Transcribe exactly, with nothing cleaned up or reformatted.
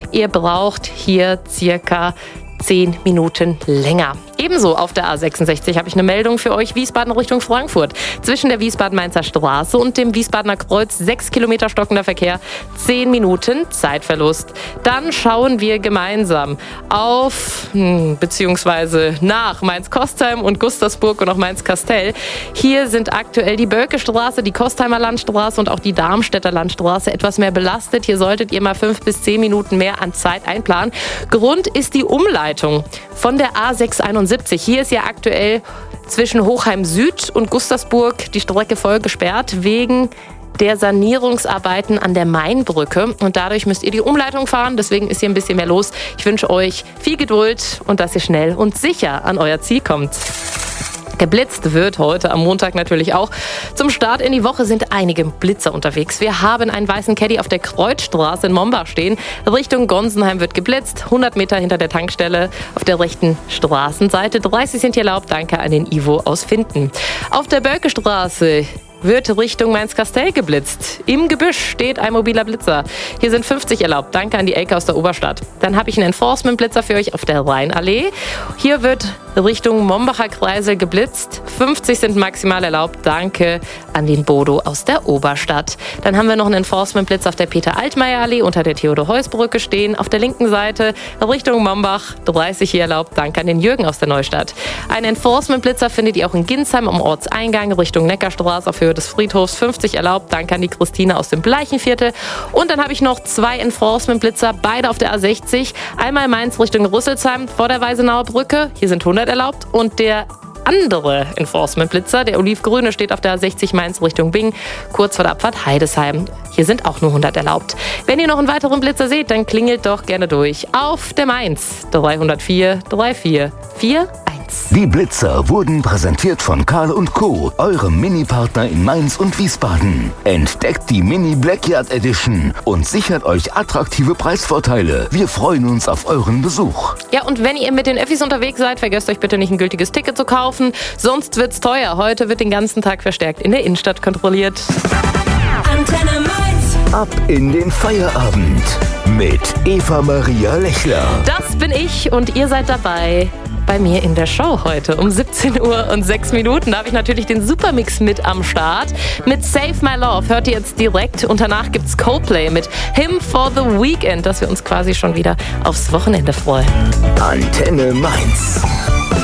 Ihr braucht hier circa zehn Minuten länger. Ebenso auf der A sechsundsechzig habe ich eine Meldung für euch. Wiesbaden Richtung Frankfurt. Zwischen der Wiesbaden-Mainzer Straße und dem Wiesbadener Kreuz sechs Kilometer stockender Verkehr, zehn Minuten Zeitverlust. Dann schauen wir gemeinsam auf, hm, beziehungsweise nach Mainz-Kostheim und Gustersburg und auch Mainz-Kastell. Hier sind aktuell die Bölke-Straße, die Kostheimer Landstraße und auch die Darmstädter Landstraße etwas mehr belastet. Hier solltet ihr mal fünf bis zehn Minuten mehr an Zeit einplanen. Grund ist die Umleitung von der A sechshunderteinundsiebzig. Hier ist ja aktuell zwischen Hochheim Süd und Gustersburg die Strecke voll gesperrt wegen der Sanierungsarbeiten an der Mainbrücke. Und dadurch müsst ihr die Umleitung fahren. Deswegen ist hier ein bisschen mehr los. Ich wünsche euch viel Geduld und dass ihr schnell und sicher an euer Ziel kommt. Geblitzt wird heute am Montag natürlich auch. Zum Start in die Woche sind einige Blitzer unterwegs. Wir haben einen weißen Caddy auf der Kreuzstraße in Mombach stehen. Richtung Gonsenheim wird geblitzt. hundert Meter hinter der Tankstelle auf der rechten Straßenseite. dreißig sind hier erlaubt. Danke an den Ivo aus Finden. Auf der Bölke-Straße wird Richtung Mainz-Kastell geblitzt. Im Gebüsch steht ein mobiler Blitzer. Hier sind fünfzig erlaubt. Danke an die Elke aus der Oberstadt. Dann habe ich einen Enforcement-Blitzer für euch auf der Rheinallee. Hier wird Richtung Mombacher Kreisel geblitzt. fünfzig sind maximal erlaubt. Danke an den Bodo aus der Oberstadt. Dann haben wir noch einen Enforcement-Blitz auf der Peter-Altmaier-Allee unter der Theodor-Heuss-Brücke stehen. Auf der linken Seite Richtung Mombach. dreißig hier erlaubt. Danke an den Jürgen aus der Neustadt. Einen Enforcement-Blitzer findet ihr auch in Ginsheim am Ortseingang Richtung Neckarstraße auf Höhe des Friedhofs. fünfzig erlaubt. Danke an die Christine aus dem Bleichenviertel. Und dann habe ich noch zwei Enforcement-Blitzer, beide auf der A sechzig. Einmal Mainz Richtung Rüsselsheim vor der Weisenauer Brücke. Hier sind hundert erlaubt. Und der andere Enforcement-Blitzer, der olivgrüne, steht auf der A sechzig Mainz Richtung Bing, kurz vor der Abfahrt Heidesheim. Hier sind auch nur hundert erlaubt. Wenn ihr noch einen weiteren Blitzer seht, dann klingelt doch gerne durch auf der Mainz dreihundertvier drei vier vier eins. Die Blitzer wurden präsentiert von Karl und Co., eurem Mini-Partner in Mainz und Wiesbaden. Entdeckt die Mini Blackyard Edition und sichert euch attraktive Preisvorteile. Wir freuen uns auf euren Besuch. Ja, und wenn ihr mit den Öffis unterwegs seid, vergesst euch bitte nicht, ein gültiges Ticket zu kaufen. Sonst wird's teuer. Heute wird den ganzen Tag verstärkt in der Innenstadt kontrolliert. Antenne Mainz. Ab in den Feierabend mit Eva Maria Lechler. Das bin ich und ihr seid dabei bei mir in der Show heute um siebzehn Uhr und sechs Minuten. Da habe ich natürlich den Supermix mit am Start. Mit Save My Love hört ihr jetzt direkt und danach gibt's Coldplay mit Him for the Weekend, dass wir uns quasi schon wieder aufs Wochenende freuen. Antenne Mainz.